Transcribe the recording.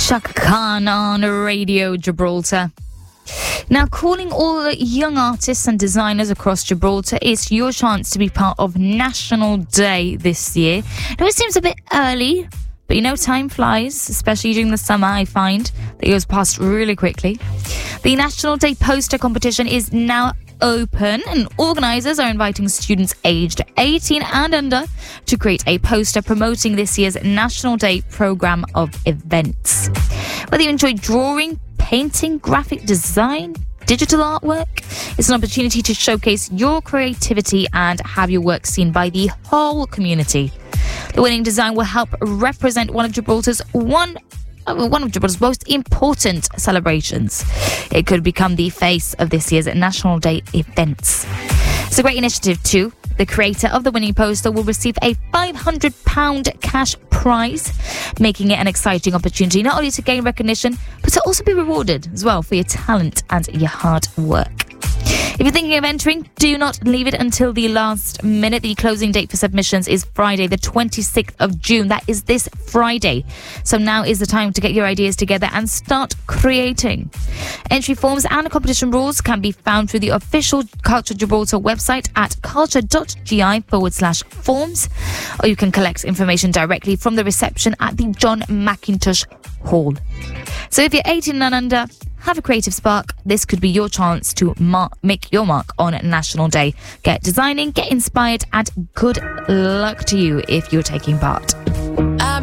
Chaka Khan on Radio Gibraltar. Now, calling all young artists and designers across Gibraltar is your chance to be part of National Day this year. Now, it seems a bit early, but time flies, especially during the summer. I find that it goes past really quickly. The National Day poster competition is now open, and organisers are inviting students aged 18 and under to create a poster promoting this year's National Day programme of events. Whether you enjoy drawing, painting, graphic design, digital artwork, it's an opportunity to showcase your creativity and have your work seen by the whole community. The winning design will help represent one of Gibraltar's most important celebrations. It could become the face of this year's National Day events. It's a great initiative too. The creator of the winning poster will receive a £500 cash prize, making it an exciting opportunity not only to gain recognition, but to also be rewarded as well for your talent and your hard work. If you're thinking of entering, do not leave it until the last minute. The closing date for submissions is Friday, the 26th of June. That is this Friday. So now is the time to get your ideas together and start creating. Entry forms and competition rules can be found through the official Culture Gibraltar website at culture.gi/forms, or you can collect information directly from the reception at the John Mackintosh Hall. So if you're 18 and under, have a creative spark, this could be your chance to make your mark on National Day. Get designing, get inspired, and good luck to you if you're taking part.